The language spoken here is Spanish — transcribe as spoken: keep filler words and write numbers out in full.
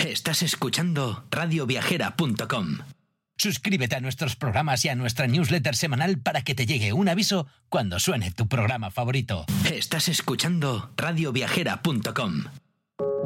Estás escuchando radio viajera punto com. Suscríbete a nuestros programas y a nuestra newsletter semanal para que te llegue un aviso cuando suene tu programa favorito. Estás escuchando radio viajera punto com.